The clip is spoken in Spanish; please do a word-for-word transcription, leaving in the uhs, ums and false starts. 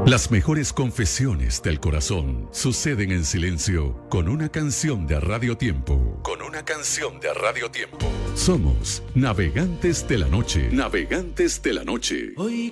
Las mejores confesiones del corazón suceden en silencio con una canción de Radio Tiempo. Con una canción de Radio Tiempo. Somos Navegantes de la Noche. Navegantes de la Noche. Hoy